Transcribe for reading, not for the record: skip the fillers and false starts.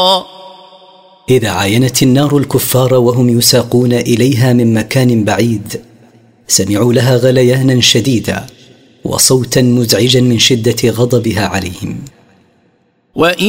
إذا عاينت النار الكفار وهم يساقون إليها من مكان بعيد سمعوا لها غليانا شديدا وصوتا مزعجا من شدة غضبها عليهم. وإن